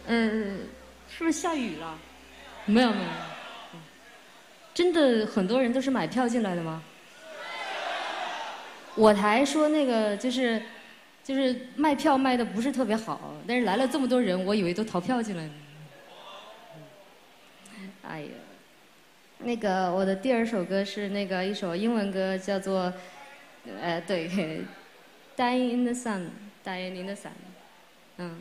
是不是下雨了？ 没有没有，真的很多人都是买票进来的吗？我台说那个就是卖票卖的不是特别好，但是来了这么多人，我以为都逃票进来的。哎呀，那个我的第二首歌是那个一首英文歌，叫做对，《Dying in the Sun》，《Dying in the Sun》。